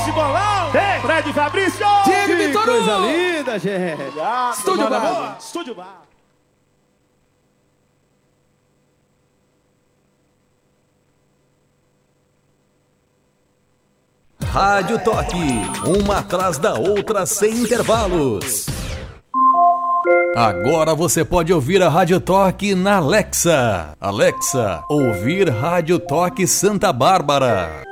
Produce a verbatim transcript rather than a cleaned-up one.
esse bolão. Tem. Fred Fabrício. Diego Que Vitor coisa Hugo. linda, gente. Obrigado, Estúdio mano, Bar. amor. Estúdio Bar. Rádio Toque, uma atrás da outra sem intervalos. Agora você pode ouvir a Rádio Toque na Alexa. Alexa, ouvir Rádio Toque Santa Bárbara.